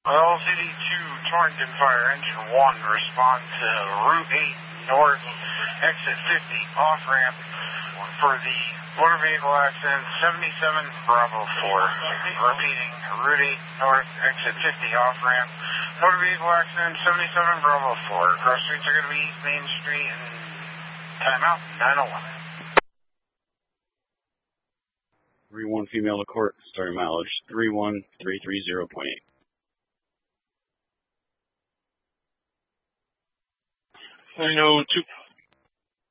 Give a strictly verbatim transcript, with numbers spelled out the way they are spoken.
L C D two, Torrington Fire, Engine one, respond to Route eight North, exit fifty, off-ramp for the motor vehicle accident, seventy-seven Bravo four. Repeating, Route eight North, exit fifty, off-ramp, motor vehicle accident, seventy-seven Bravo four. Cross streets are going to be East Main Street and timeout, nine oh one. three one female to court, starting mileage three one three three zero point eight. I know two